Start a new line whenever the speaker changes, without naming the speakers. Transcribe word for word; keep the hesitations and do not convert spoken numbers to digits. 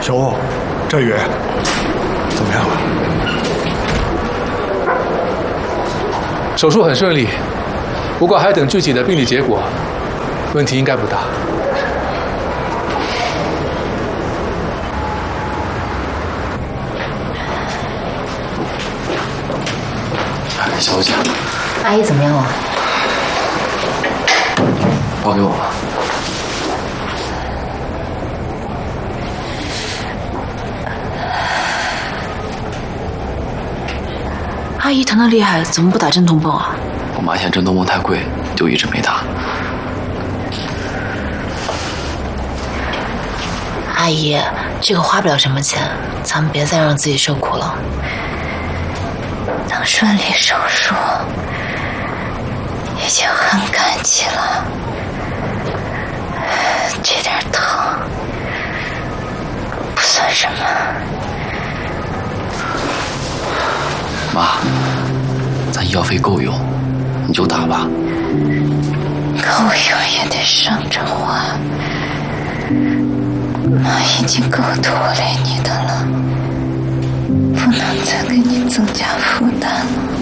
小欧，振宇，怎么样了？
手术很顺利，不过还等具体的病理结果，问题应该不大。
小姐，
阿姨怎么样了？
交给我吧。
阿姨疼得厉害，怎么不打镇痛棒啊？
我妈嫌镇痛棒太贵，就一直没打。
阿姨，这个花不了什么钱，咱们别再让自己受苦了。
能顺利手术，已经很感激了。这点疼不算什么。
妈，咱医药费够用，你就打吧。
够用也得省着花。妈已经够拖累你的了，不能再给你增加负担了。